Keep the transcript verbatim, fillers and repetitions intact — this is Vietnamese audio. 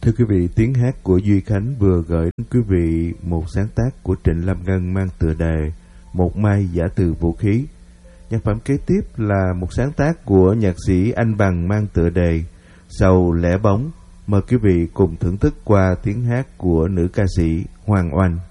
Thưa quý vị, tiếng hát của Duy Khánh vừa gửi đến quý vị một sáng tác của Trịnh Lâm Ngân mang tựa đề Một Mai Giả Từ Vũ Khí. Nhạc phẩm kế tiếp là một sáng tác của nhạc sĩ Anh Bằng mang tựa đề Sầu Lẻ Bóng. Mời quý vị cùng thưởng thức qua tiếng hát của nữ ca sĩ Hoàng Oanh.